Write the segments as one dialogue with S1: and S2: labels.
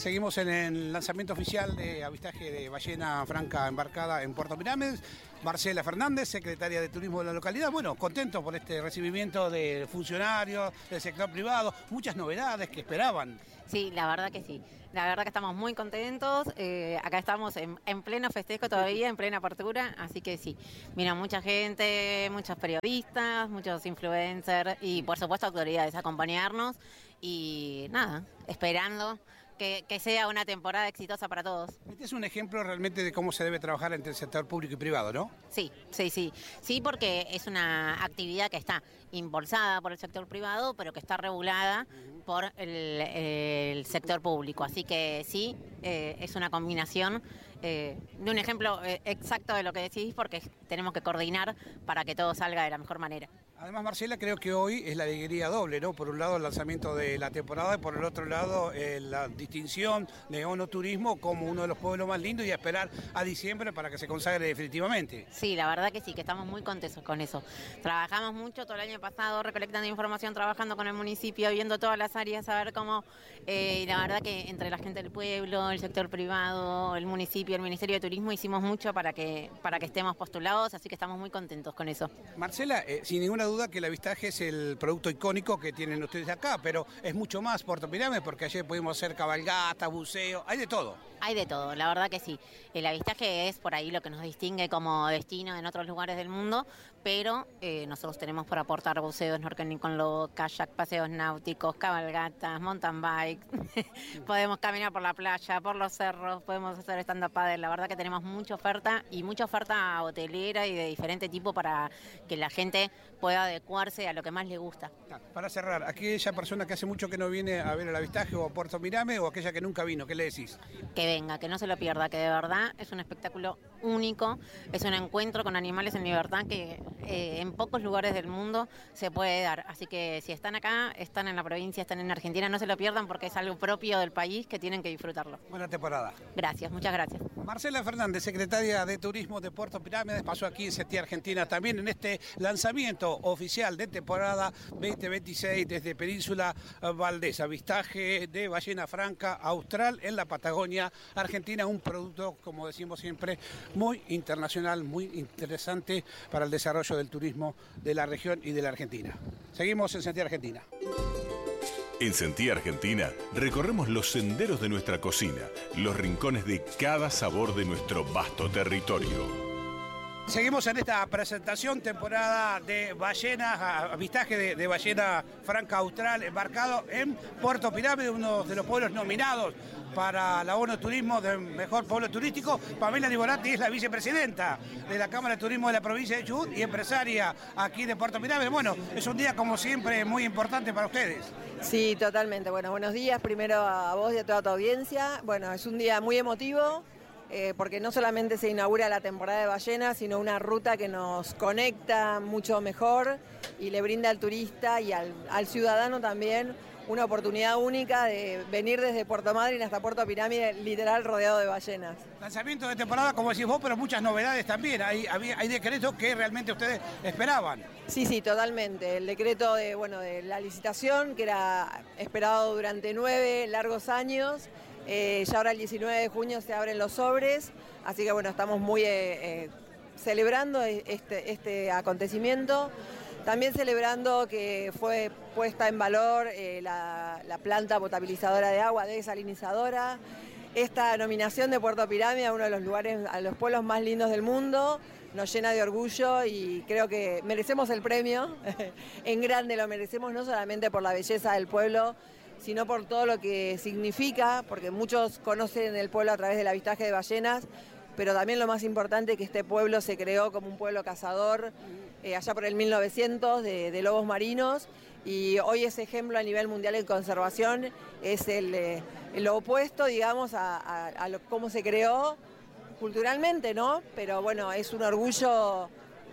S1: Seguimos en el lanzamiento oficial de avistaje de ballena franca embarcada en Puerto Pirámides. Marcela Fernández, secretaria de Turismo de la localidad. Bueno, contento por este recibimiento de funcionarios, del sector privado, muchas novedades que esperaban.
S2: Sí, la verdad que sí. La verdad que estamos muy contentos. Acá estamos en pleno festejo todavía, en plena apertura, así que sí. Vino mucha gente, muchos periodistas, muchos influencers y por supuesto autoridades a acompañarnos. Y nada, esperando que sea una temporada exitosa para todos.
S1: Este es un ejemplo realmente de cómo se debe trabajar entre el sector público y privado, ¿no?
S2: Sí, porque es una actividad que está impulsada por el sector privado, pero que está regulada por el sector público. Así que sí, es una combinación de un ejemplo exacto de lo que decís, porque tenemos que coordinar para que todo salga de la mejor manera.
S1: Además, Marcela, creo que hoy es la alegría doble, ¿no? Por un lado el lanzamiento de la temporada y por el otro lado la distinción de ONU Turismo como uno de los pueblos más lindos y a esperar a diciembre para que se consagre definitivamente.
S2: Sí, la verdad que sí, que estamos muy contentos con eso. Trabajamos mucho todo el año pasado recolectando información, trabajando con el municipio, viendo todas las áreas, a ver cómo, y la verdad que entre la gente del pueblo, el sector privado, el municipio, el Ministerio de Turismo hicimos mucho para que estemos postulados, así que estamos muy contentos con eso.
S1: Marcela, sin ninguna duda que el avistaje es el producto icónico que tienen ustedes acá, pero es mucho más Puerto Pirámides porque ayer pudimos hacer cabalgata, buceo, hay de todo.
S2: Hay de todo, la verdad que sí. El avistaje es por ahí lo que nos distingue como destino en otros lugares del mundo, pero nosotros tenemos por aportar buceo, snorkeling con lobo, kayak, paseos náuticos, cabalgatas, mountain bike. Podemos caminar por la playa, por los cerros, podemos hacer stand-up paddle. La verdad que tenemos mucha oferta y mucha oferta hotelera y de diferente tipo para que la gente pueda adecuarse a lo que más le gusta.
S1: Para cerrar, aquella persona que hace mucho que no viene a ver el avistaje o a Puerto Pirámides o aquella que nunca vino, ¿qué le decís?
S2: Que venga, que no se lo pierda, que de verdad es un espectáculo único, es un encuentro con animales en libertad que en pocos lugares del mundo se puede dar. Así que si están acá, están en la provincia, están en Argentina, no se lo pierdan porque es algo propio del país que tienen que disfrutarlo.
S1: Buena temporada.
S2: Gracias, muchas gracias.
S1: Marcela Fernández, secretaria de Turismo de Puerto Pirámides, pasó aquí en Sentir Argentina también en este lanzamiento oficial de temporada 2026 desde Península Valdés, avistaje de ballena franca austral en la Patagonia Argentina, un producto, como decimos siempre, muy internacional, muy interesante para el desarrollo del turismo de la región y de la Argentina. Seguimos en Sentir Argentina.
S3: En Sentir Argentina recorremos los senderos de nuestra cocina, los rincones de cada sabor de nuestro vasto territorio.
S1: Seguimos en esta presentación, temporada de ballenas, avistaje de ballena franca austral embarcado en Puerto Pirámides, uno de los pueblos nominados para la ONU Turismo de Mejor Pueblo Turístico. Pamela Nivolati es la vicepresidenta de la Cámara de Turismo de la provincia de Chubut y empresaria aquí de Puerto Pirámides. Bueno, es un día como siempre muy importante para ustedes.
S4: Sí, totalmente. Bueno, buenos días primero a vos y a toda tu audiencia. Bueno, es un día muy emotivo. Porque no solamente se inaugura la temporada de ballenas, sino una ruta que nos conecta mucho mejor y le brinda al turista y al ciudadano también una oportunidad única de venir desde Puerto Madryn hasta Puerto Pirámides, literal rodeado de ballenas.
S1: Lanzamiento de temporada, como decís vos, pero muchas novedades también. Hay decretos que realmente ustedes esperaban.
S4: Sí, totalmente. El decreto de la licitación, que era esperado durante 9 largos años. Ya ahora el 19 de junio se abren los sobres, así que bueno, estamos muy celebrando este acontecimiento. También celebrando que fue puesta en valor la planta potabilizadora de agua, desalinizadora. Esta nominación de Puerto Pirámides a uno de los lugares, a los pueblos más lindos del mundo, nos llena de orgullo y creo que merecemos el premio. En grande lo merecemos, no solamente por la belleza del pueblo, sino por todo lo que significa, porque muchos conocen el pueblo a través del avistaje de ballenas, pero también lo más importante que este pueblo se creó como un pueblo cazador allá por el 1900 de lobos marinos, y hoy es ejemplo a nivel mundial en conservación, es lo opuesto, digamos, a cómo se creó culturalmente, ¿no? Pero bueno, es un orgullo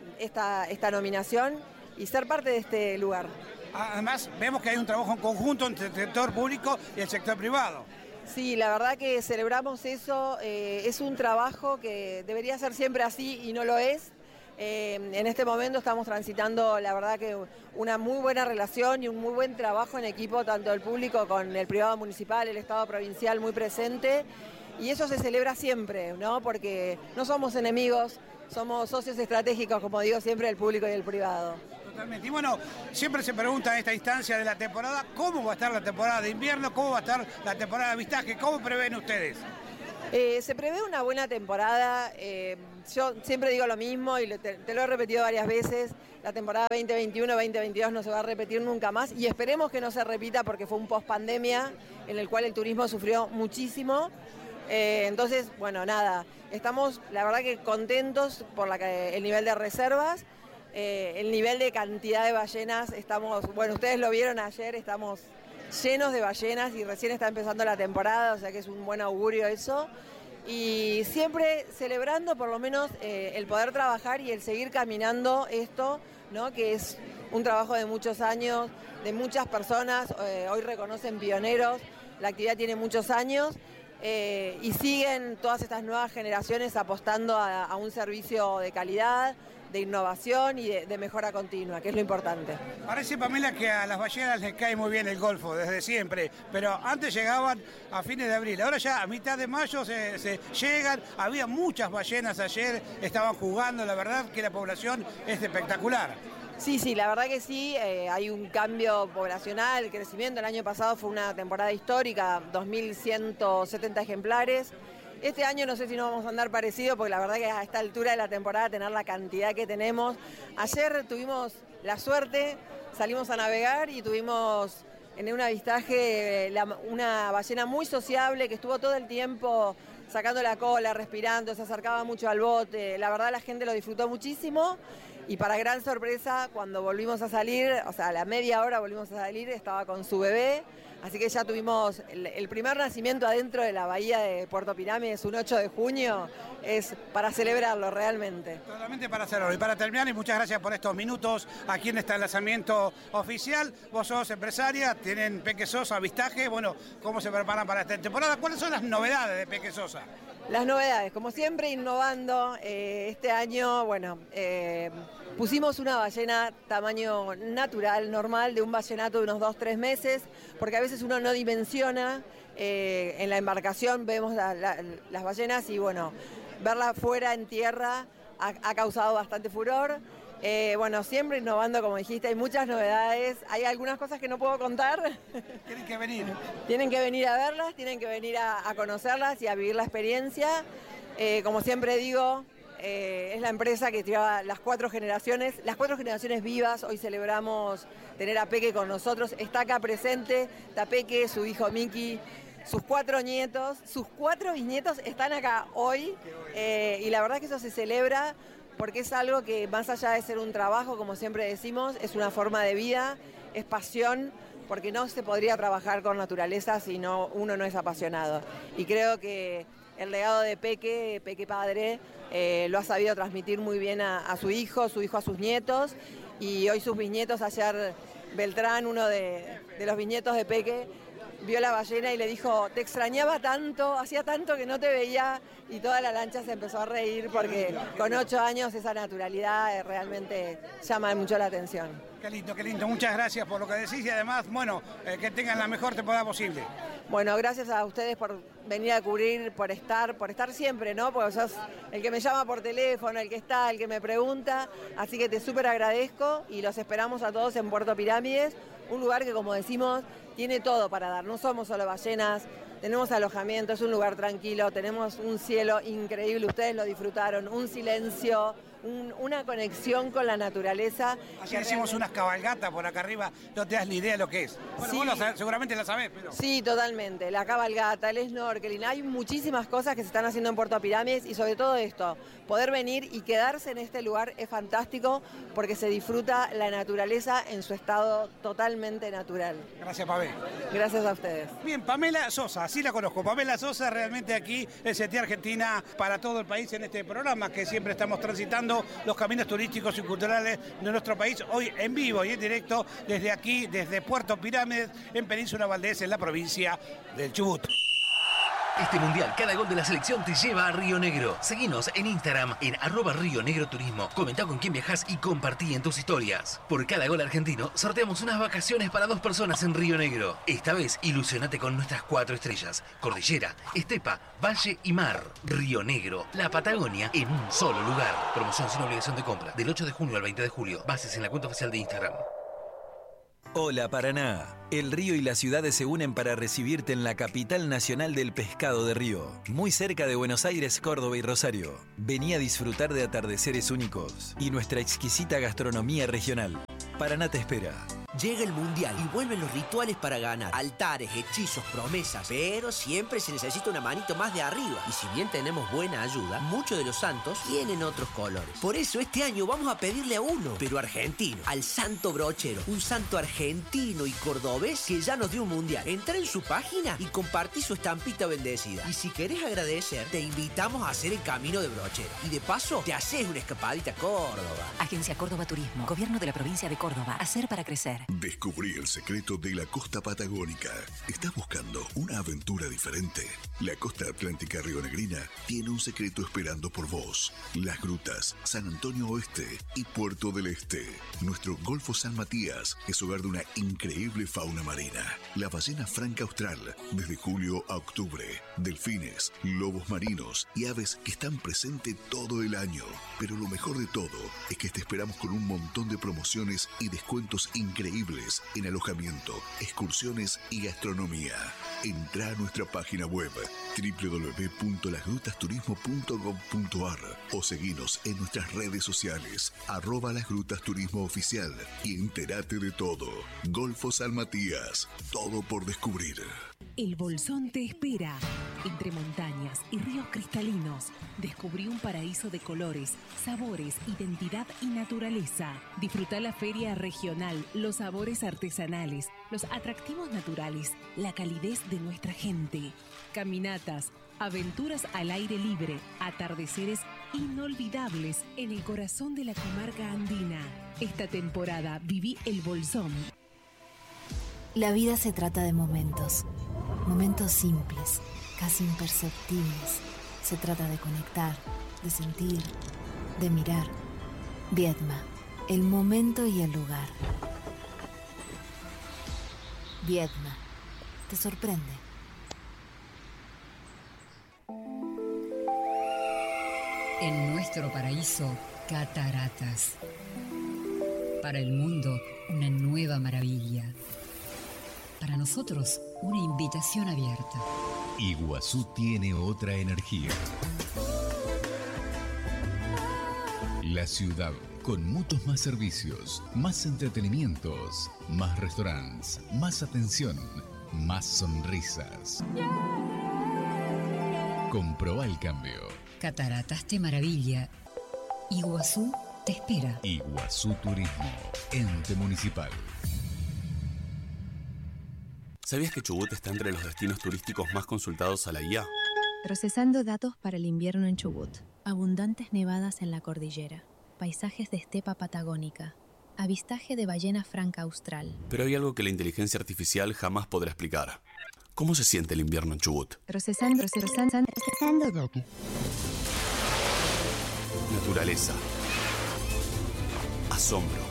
S4: esta nominación y ser parte de este lugar.
S1: Además, vemos que hay un trabajo en conjunto entre el sector público y el sector privado.
S4: Sí, la verdad que celebramos eso. Es un trabajo que debería ser siempre así y no lo es. En este momento estamos transitando, la verdad que una muy buena relación y un muy buen trabajo en equipo, tanto el público con el privado municipal, el Estado provincial muy presente. Y eso se celebra siempre, ¿no? Porque no somos enemigos, somos socios estratégicos, como digo siempre, el público y el privado.
S1: Totalmente. Y bueno, siempre se pregunta en esta instancia de la temporada, ¿cómo va a estar la temporada de invierno? ¿Cómo va a estar la temporada de avistaje? ¿Cómo prevén ustedes?
S4: Se prevé una buena temporada, yo siempre digo lo mismo y te lo he repetido varias veces, la temporada 2021-2022 no se va a repetir nunca más y esperemos que no se repita porque fue un post-pandemia en el cual el turismo sufrió muchísimo. Entonces, bueno, nada, estamos la verdad que contentos por el nivel de reservas, el nivel de cantidad de ballenas, bueno, ustedes lo vieron ayer, estamos llenos de ballenas y recién está empezando la temporada, o sea que es un buen augurio eso. Y siempre celebrando por lo menos el poder trabajar y el seguir caminando esto, ¿no? Que es un trabajo de muchos años, de muchas personas, hoy reconocen pioneros, la actividad tiene muchos años y siguen todas estas nuevas generaciones apostando a un servicio de calidad, de innovación y de mejora continua, que es lo importante.
S1: Parece, Pamela, que a las ballenas les cae muy bien el golfo, desde siempre, pero antes llegaban a fines de abril, ahora ya a mitad de mayo se llegan, había muchas ballenas ayer, estaban jugando, la verdad que la población es espectacular.
S4: Sí, la verdad que sí, hay un cambio poblacional, el crecimiento, el año pasado fue una temporada histórica, 2.170 ejemplares. Este año no sé si nos vamos a andar parecido, porque la verdad que a esta altura de la temporada tener la cantidad que tenemos. Ayer tuvimos la suerte, salimos a navegar y tuvimos en un avistaje una ballena muy sociable que estuvo todo el tiempo sacando la cola, respirando, se acercaba mucho al bote. La verdad la gente lo disfrutó muchísimo y para gran sorpresa cuando volvimos a salir, o sea a la media hora volvimos a salir, estaba con su bebé. Así que ya tuvimos el primer nacimiento adentro de la bahía de Puerto Pirámides, un 8 de junio, es para celebrarlo realmente.
S1: Totalmente para hacerlo. Y para terminar, y muchas gracias por estos minutos aquí en este lanzamiento oficial. Vos sos empresaria, tienen Peque Sosa, avistaje. Bueno, ¿cómo se preparan para esta temporada? ¿Cuáles son las novedades de Peque Sosa?
S4: Las novedades, como siempre, innovando. Este año, bueno, pusimos una ballena tamaño natural, normal, de un ballenato de unos 2-3 meses, porque a veces uno no dimensiona, en la embarcación vemos las ballenas y bueno, verla fuera en tierra ha causado bastante furor. Bueno, siempre innovando, como dijiste, hay muchas novedades, hay algunas cosas que no puedo contar.
S1: Tienen que venir.
S4: Tienen que venir a verlas, tienen que venir a conocerlas y a vivir la experiencia. Como siempre digo, es la empresa que lleva las 4 generaciones vivas. Hoy celebramos tener a Peque con nosotros, está acá presente, está Peque, su hijo Miki, sus 4 nietos, sus 4 bisnietos están acá hoy y la verdad que eso se celebra porque es algo que más allá de ser un trabajo, como siempre decimos, es una forma de vida, es pasión, porque no se podría trabajar con naturaleza si uno no es apasionado. Y creo que el legado de Peque padre, lo ha sabido transmitir muy bien a su hijo a sus nietos, y hoy sus bisnietos, ayer Beltrán, uno de los bisnietos de Peque, vio la ballena y le dijo, te extrañaba tanto, hacía tanto que no te veía, y toda la lancha se empezó a reír porque con 8 años esa naturalidad realmente llama mucho la atención.
S1: Qué lindo, muchas gracias por lo que decís y además, bueno, que tengan la mejor temporada posible.
S4: Bueno, gracias a ustedes por venir a cubrir, por estar siempre, ¿no? Porque sos el que me llama por teléfono, el que está, el que me pregunta, así que te súper agradezco y los esperamos a todos en Puerto Pirámides, un lugar que, como decimos, tiene todo para dar, no somos solo ballenas, tenemos alojamiento, es un lugar tranquilo, tenemos un cielo increíble, ustedes lo disfrutaron, un silencio, una conexión con la naturaleza.
S1: Ayer hicimos unas cabalgatas por acá arriba, no te das ni idea de lo que es. Bueno,
S4: sí,
S1: vos seguramente la sabés, pero...
S4: Sí, totalmente, la cabalgata, el snorkeling, hay muchísimas cosas que se están haciendo en Puerto Pirámides y sobre todo esto, poder venir y quedarse en este lugar es fantástico porque se disfruta la naturaleza en su estado totalmente natural.
S1: Gracias, Pamela.
S4: Gracias a ustedes.
S1: Bien, Pamela Sosa, así la conozco. Pamela Sosa realmente aquí en CT Argentina para todo el país en este programa que siempre estamos transitando los caminos turísticos y culturales de nuestro país, hoy en vivo y en directo desde aquí, desde Puerto Pirámides, en Península Valdés, en la provincia del Chubut.
S5: Este mundial, cada gol de la selección te lleva a Río Negro. Seguinos en Instagram en @RioNegroTurismo. Comentá con quién viajás y compartí en tus historias. Por cada gol argentino, sorteamos unas vacaciones para 2 personas en Río Negro. Esta vez, ilusionate con nuestras 4 estrellas: cordillera, estepa, valle y mar. Río Negro, la Patagonia en un solo lugar. Promoción sin obligación de compra, del 8 de junio al 20 de julio. Bases en la cuenta oficial de Instagram.
S6: Hola Paraná, el río y las ciudades se unen para recibirte en la capital nacional del pescado de Río, muy cerca de Buenos Aires, Córdoba y Rosario. Vení a disfrutar de atardeceres únicos y nuestra exquisita gastronomía regional. Paraná te espera.
S7: Llega el Mundial y vuelven los rituales para ganar. Altares, hechizos, promesas. Pero siempre se necesita una manito más de arriba. Y si bien tenemos buena ayuda, muchos de los santos tienen otros colores. Por eso este año vamos a pedirle a uno, pero argentino, al Santo Brochero. Un santo argentino y cordobés que ya nos dio un Mundial. Entra en su página y compartí su estampita bendecida. Y si querés agradecer, te invitamos a hacer el camino de Brochero. Y de paso, te haces una escapadita a Córdoba.
S8: Agencia Córdoba Turismo, Gobierno de la Provincia de Córdoba. Hacer para crecer.
S9: Descubrí el secreto de la costa patagónica. ¿Estás buscando una aventura diferente? La costa atlántica rionegrina tiene un secreto esperando por vos. Las grutas, San Antonio Oeste y Puerto del Este. Nuestro Golfo San Matías es hogar de una increíble fauna marina. La ballena franca austral, desde julio a octubre. Delfines, lobos marinos y aves que están presentes todo el año. Pero lo mejor de todo es que te esperamos con un montón de promociones y descuentos increíbles en alojamiento, excursiones y gastronomía. Entrá a nuestra página web www.lasgrutasturismo.gov.ar o seguinos en nuestras redes sociales @lasgrutasturismo oficial y entérate de todo. Golfo San Matías, todo por descubrir.
S10: El Bolsón te espera. Entre montañas y ríos cristalinos, descubrí un paraíso de colores, sabores, identidad y naturaleza. Disfruta la feria regional, los sabores artesanales, los atractivos naturales, la calidez de nuestra gente. Caminatas, aventuras al aire libre, atardeceres inolvidables en el corazón de la comarca andina. Esta temporada viví el Bolsón.
S11: La vida se trata de momentos. Momentos simples, casi imperceptibles. Se trata de conectar, de sentir, de mirar. Viedma, el momento y el lugar. Viedma, te sorprende.
S12: En nuestro paraíso, cataratas. Para el mundo, una nueva maravilla. Para nosotros, una invitación abierta.
S13: Iguazú tiene otra energía. La ciudad, con muchos más servicios, más entretenimientos, más restaurantes, más atención, más sonrisas. Comprobá el cambio.
S12: Cataratas te maravilla. Iguazú te espera.
S13: Iguazú Turismo, ente municipal.
S14: ¿Sabías que Chubut está entre los destinos turísticos más consultados a la guía?
S15: Procesando datos para el invierno en Chubut. Abundantes nevadas en la cordillera. Paisajes de estepa patagónica. Avistaje de ballena franca austral.
S14: Pero hay algo que la inteligencia artificial jamás podrá explicar. ¿Cómo se siente el invierno en Chubut?
S15: Procesando datos.
S14: Naturaleza. Asombro.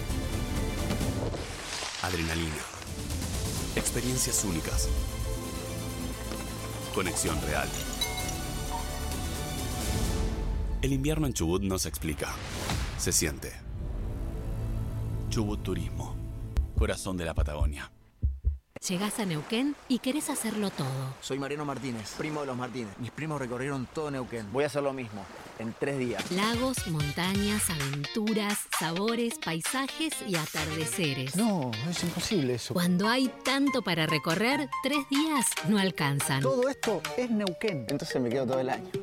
S14: Adrenalina. Experiencias únicas. Conexión real. El invierno en Chubut no se explica. Se siente. Chubut Turismo. Corazón de la Patagonia.
S16: Llegás a Neuquén y querés hacerlo todo.
S17: Soy Mariano Martínez, primo de los Martínez. Mis primos recorrieron todo Neuquén. Voy a hacer lo mismo, en 3 días.
S16: Lagos, montañas, aventuras, sabores, paisajes y atardeceres.
S17: No, es imposible eso.
S16: Cuando hay tanto para recorrer, 3 días no alcanzan.
S17: Todo esto es Neuquén. Entonces me quedo todo el año.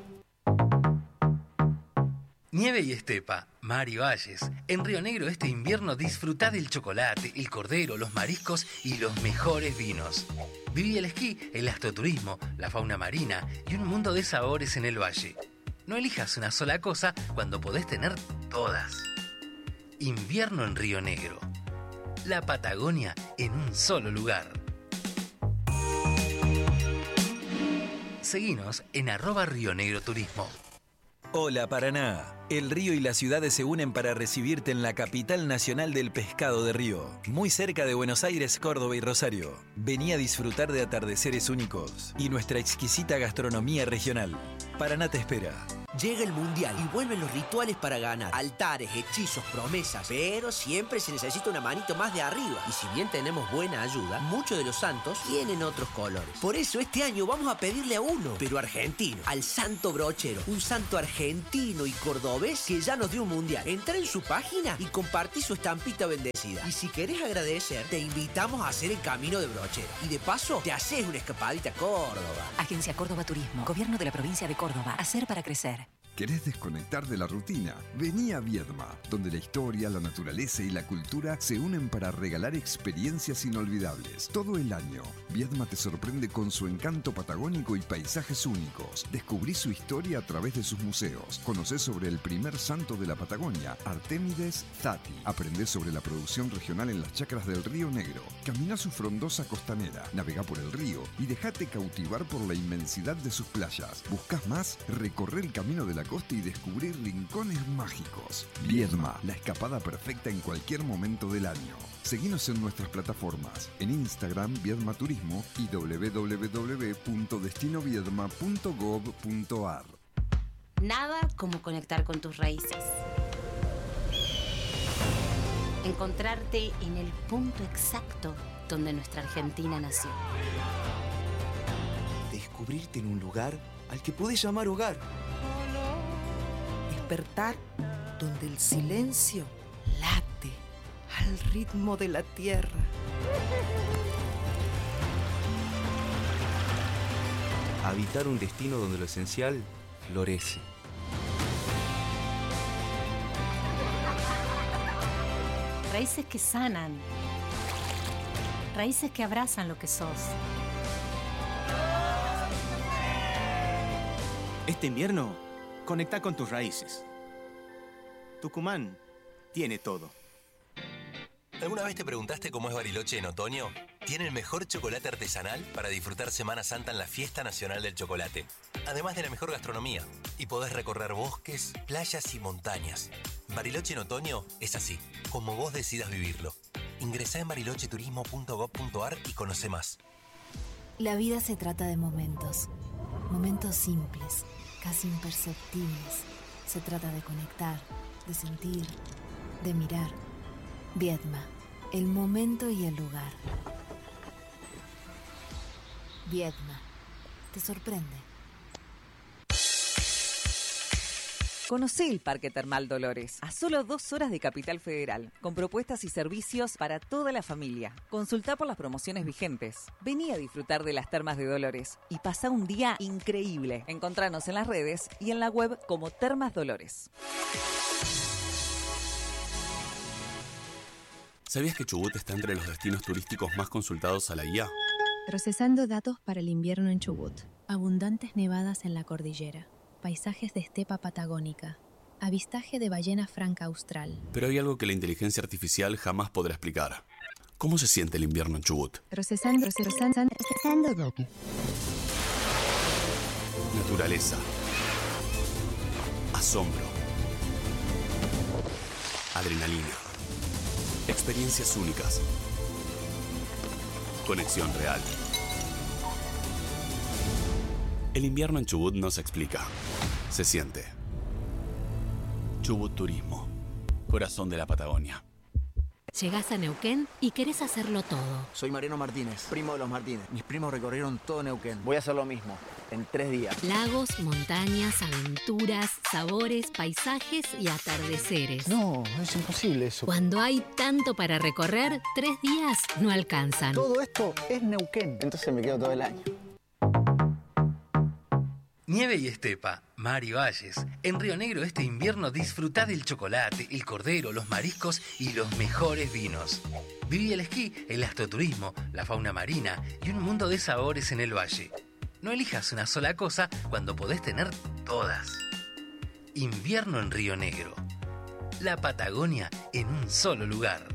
S5: Nieve y estepa, mar y valles. En Río Negro este invierno disfrutá del chocolate, el cordero, los mariscos y los mejores vinos. Viví el esquí, el astroturismo, la fauna marina y un mundo de sabores en el valle. No elijas una sola cosa cuando podés tener todas. Invierno en Río Negro. La Patagonia en un solo lugar. Seguinos en @RioNegroTurismo.
S6: Hola Paraná. El río y las ciudades se unen para recibirte en la capital nacional del pescado de Río, muy cerca de Buenos Aires, Córdoba y Rosario. Vení a disfrutar de atardeceres únicos y nuestra exquisita gastronomía regional. Paraná te espera.
S7: Llega el Mundial y vuelven los rituales para ganar. Altares, hechizos, promesas. Pero siempre se necesita una manito más de arriba. Y si bien tenemos buena ayuda, muchos de los santos tienen otros colores. Por eso este año vamos a pedirle a uno, pero argentino, al Santo Brochero. Un santo argentino y cordobés que ya nos dio un Mundial. Entra en su página y compartí su estampita bendecida. Y si querés agradecer, te invitamos a hacer el camino de Brochero. Y de paso, te haces una escapadita a Córdoba.
S8: Agencia Córdoba Turismo. Gobierno de la provincia de Córdoba. Hacer para crecer.
S18: ¿Querés desconectar de la rutina? Vení a Viedma, donde la historia, la naturaleza y la cultura se unen para regalar experiencias inolvidables. Todo el año, Viedma te sorprende con su encanto patagónico y paisajes únicos. Descubrí su historia a través de sus museos. Conocé sobre el primer santo de la Patagonia, Artemides Zati. Aprendé sobre la producción regional en las chacras del Río Negro. Camina su frondosa costanera, navegá por el río y dejate cautivar por la inmensidad de sus playas. ¿Buscas más? Recorre el camino de la costa y descubrir rincones mágicos. Viedma, la escapada perfecta en cualquier momento del año. Seguinos en nuestras plataformas, en Instagram Viedma Turismo y www.destinoviedma.gov.ar.
S19: Nada como conectar con tus raíces. Encontrarte en el punto exacto donde nuestra Argentina nació.
S20: Descubrirte en un lugar al que podés llamar hogar.
S21: Despertar donde el silencio late al ritmo de la tierra.
S20: Habitar un destino donde lo esencial florece.
S19: Raíces que sanan. Raíces que abrazan lo que sos.
S22: Este invierno, conecta con tus raíces. Tucumán tiene todo.
S23: ¿Alguna vez te preguntaste cómo es Bariloche en otoño? Tiene el mejor chocolate artesanal para disfrutar Semana Santa en la Fiesta Nacional del Chocolate. Además de la mejor gastronomía. Y podés recorrer bosques, playas y montañas. Bariloche en otoño es así, como vos decidas vivirlo. Ingresá en barilocheturismo.gov.ar y conoce más.
S11: La vida se trata de momentos. Momentos simples, casi imperceptibles. Se trata de conectar, de sentir, de mirar. Viedma, el momento y el lugar. Viedma, te sorprende.
S24: Conocé el Parque Termal Dolores, a solo 2 horas de Capital Federal, con propuestas y servicios para toda la familia. Consultá por las promociones vigentes. Vení a disfrutar de las termas de Dolores y pasá un día increíble. Encontranos en las redes y en la web como Termas Dolores.
S14: ¿Sabías que Chubut está entre los destinos turísticos más consultados a la guía?
S15: Procesando datos para el invierno en Chubut. Abundantes nevadas en la cordillera. Paisajes de estepa patagónica. Avistaje de ballena franca austral.
S14: Pero hay algo que la inteligencia artificial jamás podrá explicar. ¿Cómo se siente el invierno en Chubut?
S15: Procesando datos.
S14: Naturaleza. Asombro. Adrenalina. Experiencias únicas. Conexión real. El invierno en Chubut no se explica. Se siente. Chubut Turismo. Corazón de la Patagonia.
S16: Llegás a Neuquén y querés hacerlo todo.
S17: Soy Mariano Martínez, primo de los Martínez. Mis primos recorrieron todo Neuquén. Voy a hacer lo mismo, en 3 días.
S16: Lagos, montañas, aventuras, sabores, paisajes y atardeceres.
S17: No, es imposible eso.
S16: Cuando hay tanto para recorrer, 3 días no alcanzan.
S17: Todo esto es Neuquén. Entonces me quedo todo el año.
S5: Nieve y estepa, mar y valles. En Río Negro este invierno disfrutá del chocolate, el cordero, los mariscos y los mejores vinos. Viví el esquí, el astroturismo, la fauna marina y un mundo de sabores en el valle. No elijas una sola cosa cuando podés tener todas. Invierno en Río Negro. La Patagonia en un solo lugar.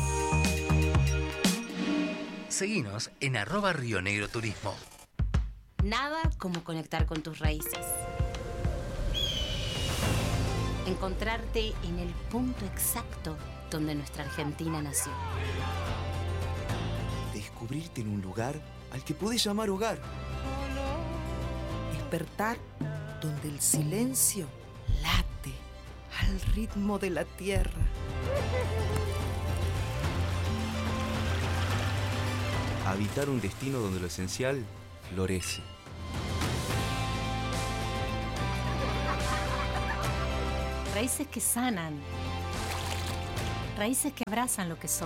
S5: Seguinos en @RioNegroTurismo.
S19: Nada como conectar con tus raíces. Encontrarte en el punto exacto donde nuestra Argentina nació.
S20: Descubrirte en un lugar al que podés llamar hogar.
S21: Despertar donde el silencio late al ritmo de la tierra.
S20: Habitar un destino donde lo esencial florece.
S1: Raíces que sanan. Raíces que abrazan lo que sos.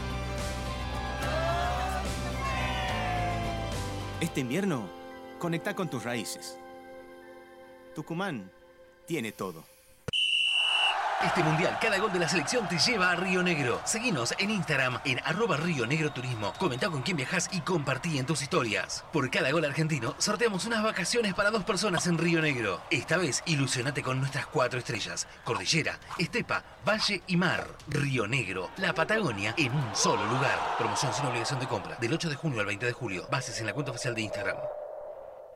S22: Este invierno, conecta con tus raíces. Tucumán tiene todo.
S5: Este mundial, cada gol de la selección te lleva a Río Negro. Seguinos en Instagram en @RioNegroTurismo. Comentá con quién viajás y compartí en tus historias. Por cada gol argentino, sorteamos unas vacaciones para 2 personas en Río Negro. Esta vez, ilusionate con nuestras 4 estrellas. Cordillera, estepa, valle y mar. Río Negro, la Patagonia en un solo lugar. Promoción sin obligación de compra. Del 8 de junio al 20 de julio. Bases en la cuenta oficial de Instagram.